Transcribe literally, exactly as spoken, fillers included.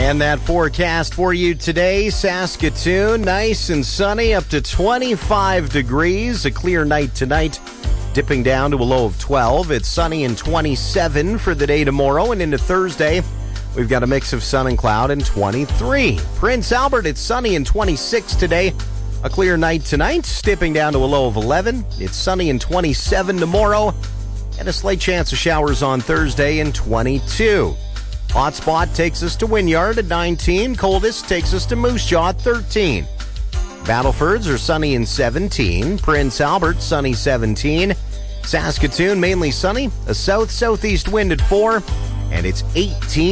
And that forecast for you today, Saskatoon, nice and sunny, up to twenty-five degrees. A clear night tonight, dipping down to a low of twelve. It's sunny and twenty-seven for the day tomorrow, and into Thursday, we've got a mix of sun and cloud and twenty-three. Prince Albert, it's sunny and twenty-six today. A clear night tonight, dipping down to a low of eleven. It's sunny and twenty-seven tomorrow, and a slight chance of showers on Thursday and twenty-two. Hotspot takes us to Wynyard at nineteen. Coldest takes us to Moose Jaw at thirteen. Battlefords are sunny and seventeen. Prince Albert, sunny seventeen. Saskatoon, mainly sunny. A south-southeast wind at four. And it's eighteen.